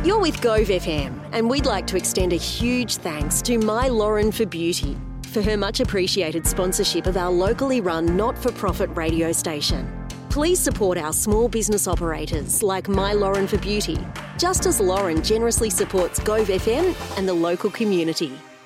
You're with Gove FM, and we'd like to extend a huge thanks to My Lauren for Beauty for her much appreciated sponsorship of our locally run not-for-profit radio station. Please support our small business operators like My Lauren for Beauty, just as Lauren generously supports Gove FM and the local community.